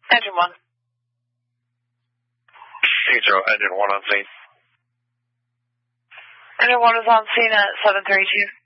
Engine 1. 80, Engine 1 on scene. Engine 1 is on scene at 732.